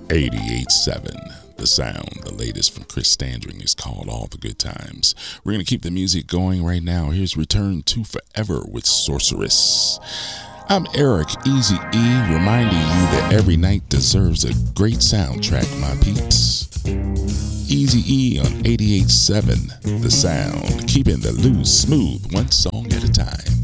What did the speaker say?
88.7 The Sound. The latest from Chris Standring is called All the Good Times. We're going to keep the music going right now. Here's Return to Forever with Sorceress. I'm Eric Easy E, reminding you that every night deserves a great soundtrack, my peeps. Easy E on 88.7 The Sound, keeping the loose smooth, one song at a time.